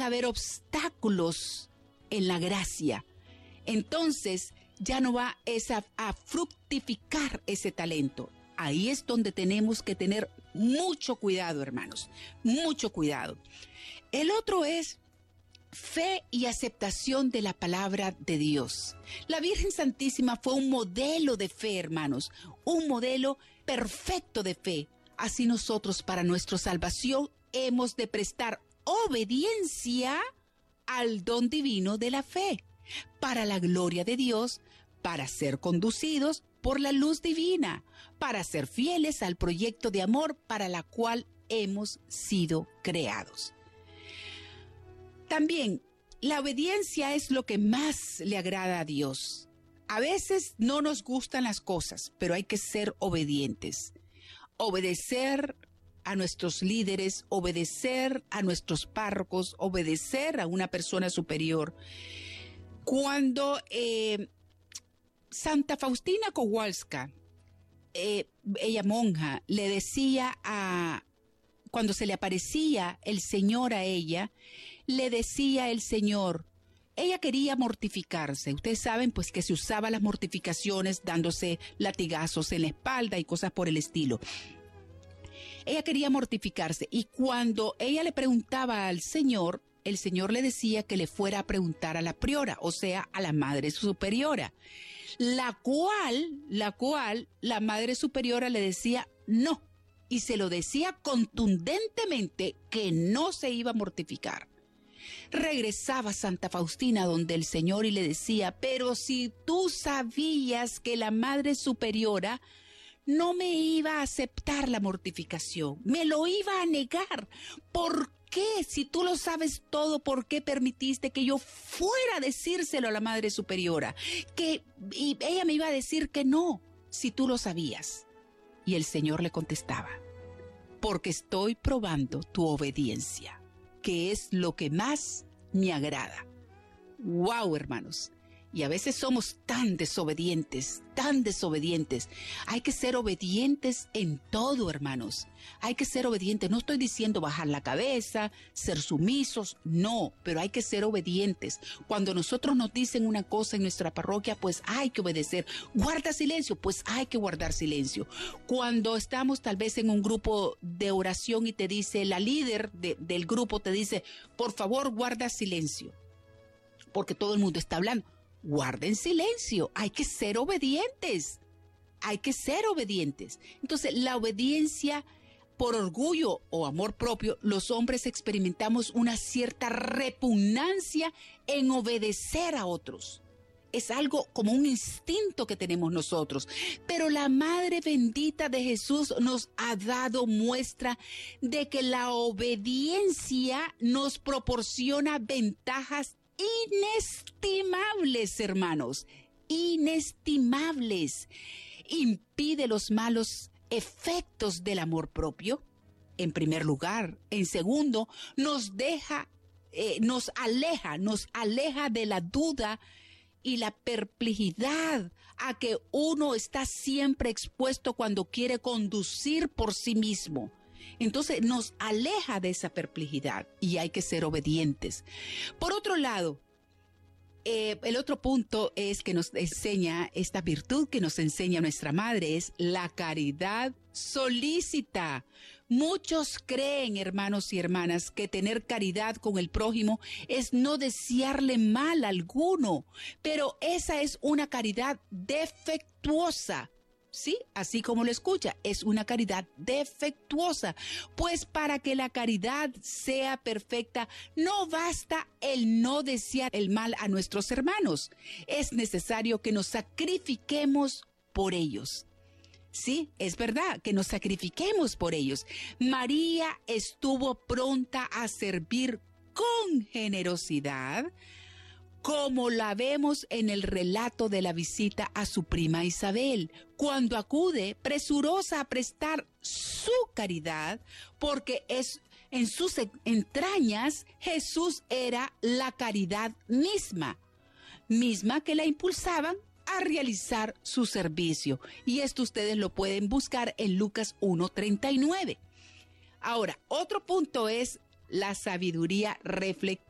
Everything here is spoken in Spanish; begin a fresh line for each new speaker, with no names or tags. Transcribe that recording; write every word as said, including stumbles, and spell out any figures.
a haber obstáculos en la gracia. Entonces ya no va esa, a fructificar ese talento. Ahí es donde tenemos que tener mucho cuidado, hermanos, mucho cuidado. El otro es fe y aceptación de la palabra de Dios. La Virgen Santísima fue un modelo de fe, hermanos, un modelo perfecto de fe. Así nosotros, para nuestra salvación, hemos de prestar obediencia al don divino de la fe, para la gloria de Dios, para ser conducidos por la luz divina, para ser fieles al proyecto de amor para la cual hemos sido creados. También, la obediencia es lo que más le agrada a Dios. A veces no nos gustan las cosas, pero hay que ser obedientes. Obedecer a nuestros líderes, obedecer a nuestros párrocos, obedecer a una persona superior. Cuando eh, Santa Faustina Kowalska, eh, ella monja, le decía a, cuando se le aparecía el Señor a ella, le decía el Señor, ella quería mortificarse. Ustedes saben pues que se usaba las mortificaciones dándose latigazos en la espalda y cosas por el estilo. Ella quería mortificarse y cuando ella le preguntaba al Señor, el Señor le decía que le fuera a preguntar a la priora, o sea, a la Madre Superiora, la cual, la cual, la Madre Superiora le decía no, y se lo decía contundentemente que no se iba a mortificar. Regresaba Santa Faustina donde el Señor y le decía, pero si tú sabías que la Madre Superiora no me iba a aceptar la mortificación, me lo iba a negar, ¿por qué? Si tú lo sabes todo, ¿por qué permitiste que yo fuera a decírselo a la Madre Superiora? Que y ella me iba a decir que no, si tú lo sabías. Y el Señor le contestaba, porque estoy probando tu obediencia, que es lo que más me agrada. ¡Wow, hermanos! Y a veces somos tan desobedientes, tan desobedientes. Hay que ser obedientes en todo, hermanos. Hay que ser obedientes. No estoy diciendo bajar la cabeza, ser sumisos, no, pero hay que ser obedientes. Cuando nosotros nos dicen una cosa en nuestra parroquia, pues hay que obedecer. Guarda silencio, pues hay que guardar silencio. Cuando estamos tal vez en un grupo de oración y te dice, la líder de, del grupo te dice, por favor, guarda silencio, porque todo el mundo está hablando. Guarden silencio, hay que ser obedientes, hay que ser obedientes. Entonces, la obediencia por orgullo o amor propio, los hombres experimentamos una cierta repugnancia en obedecer a otros. Es algo como un instinto que tenemos nosotros. Pero la Madre bendita de Jesús nos ha dado muestra de que la obediencia nos proporciona ventajas inestimables, hermanos, inestimables. Impide los malos efectos del amor propio, en primer lugar. En segundo, nos deja, eh, nos aleja, nos aleja de la duda y la perplejidad a que uno está siempre expuesto cuando quiere conducir por sí mismo. Entonces nos aleja de esa perplejidad y hay que ser obedientes. Por otro lado, eh, el otro punto es que nos enseña esta virtud que nos enseña nuestra Madre, es la caridad solícita. Muchos creen, hermanos y hermanas, que tener caridad con el prójimo es no desearle mal a alguno, pero esa es una caridad defectuosa. Sí, así como lo escucha, es una caridad defectuosa. Pues para que la caridad sea perfecta, no basta el no desear el mal a nuestros hermanos. Es necesario que nos sacrifiquemos por ellos. Sí, es verdad, que nos sacrifiquemos por ellos. María estuvo pronta a servir con generosidad, como la vemos en el relato de la visita a su prima Isabel, cuando acude presurosa a prestar su caridad, porque es, en sus entrañas Jesús era la caridad misma, misma que la impulsaban a realizar su servicio. Y esto ustedes lo pueden buscar en Lucas uno treinta y nueve. Ahora, otro punto es la sabiduría reflexiva.